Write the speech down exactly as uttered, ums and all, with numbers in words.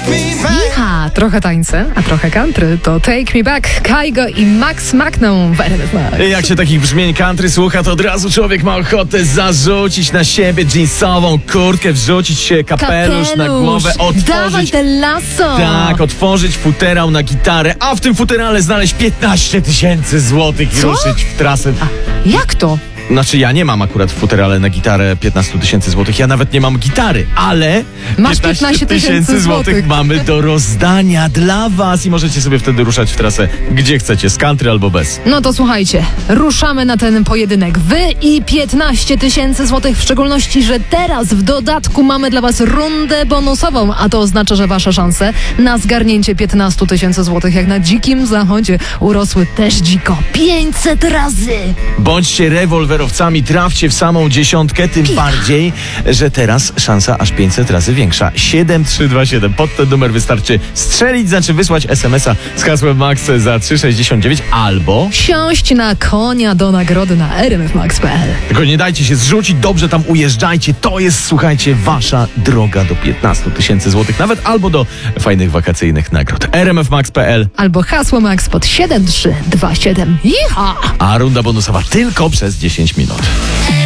Iha, trochę tańce, a trochę country. To Take Me Back, Kygo i Max Magnum w R M F Max. Jak się takich brzmień country słucha, to od razu człowiek ma ochotę zarzucić na siebie jeansową kurtkę, wrzucić się kapelusz, Kapelusz. na głowę, Dawaj otworzyć... te lasso! Tak, otworzyć futerał na gitarę, a w tym futerale znaleźć piętnaście tysięcy złotych i Co? ruszyć w trasę. Jak to? Znaczy ja nie mam akurat w futerale na gitarę piętnaście tysięcy złotych, ja nawet nie mam gitary, ale Masz piętnaście tysięcy złotych mamy do rozdania dla was i możecie sobie wtedy ruszać w trasę gdzie chcecie, z country albo bez. No to słuchajcie, ruszamy na ten pojedynek. Wy i piętnaście tysięcy złotych, w szczególności, że teraz w dodatku mamy dla was rundę bonusową, a to oznacza, że wasze szanse na zgarnięcie piętnaście tysięcy złotych jak na dzikim zachodzie urosły też dziko pięćset razy. Bądźcie rewolwerowcami, trafcie w samą dziesiątkę, tym bardziej, że teraz szansa aż pięćset razy większa. siedem trzy dwa siedem. Pod ten numer wystarczy strzelić, znaczy wysłać es em es a z hasłem Max za trzy sześćdziesiąt dziewięć albo... Siąść na konia do nagrody na r m f max kropka p l. Tylko nie dajcie się zrzucić, dobrze tam ujeżdżajcie. To jest, słuchajcie, wasza droga do piętnaście tysięcy złotych, nawet albo do fajnych wakacyjnych nagród. r m f max kropka p l. Albo hasło Max pod siedem trzy dwa siedem. Iha! A runda bonusowa tylko przez dziesięć minut.